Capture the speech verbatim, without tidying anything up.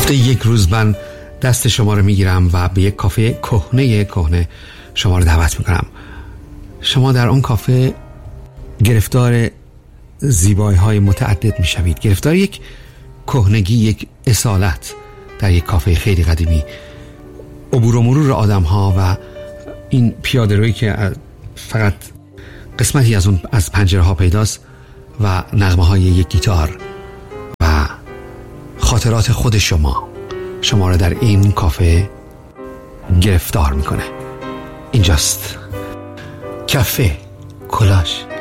هفته یک روز من دست شما رو میگیرم و به یک کافه کهنه کهنه شما رو دعوت میکنم. شما در اون کافه گرفتار زیبایی های متعدد میشوید، گرفتار یک کهنگی، یک اصالت در یک کافه خیلی قدیمی، عبور و مرور آدم ها و این پیاده رویی که فقط قسمتی از اون از پنجره ها پیداست و نغمه های یک گیتار و خاطرات خود شما شما رو در این کافه گرفتار میکنه. اینجاست کافه کولاژ.